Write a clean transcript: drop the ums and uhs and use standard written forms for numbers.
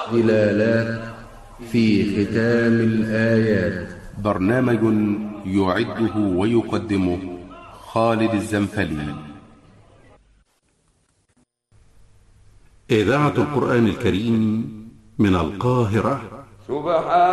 ظلالات في ختام الآيات. برنامج يعده ويقدمه خالد الزنفلي. إذاعة القرآن الكريم من القاهرة. سبحان